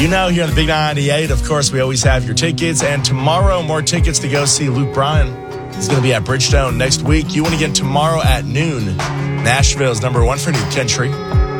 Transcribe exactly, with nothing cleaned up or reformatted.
You know, here on the Big ninety-eight, of course, we always have your tickets. And tomorrow, more tickets to go see Luke Bryan. He's going to be at Bridgestone next week. You want to get tomorrow at noon. Nashville's number one for New Country.